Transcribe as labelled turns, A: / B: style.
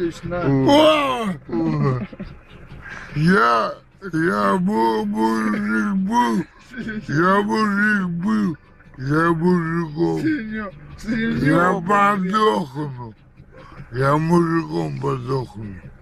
A: Точно.
B: Я мужик был, я мужиком. Я подохну. Я мужиком подохну.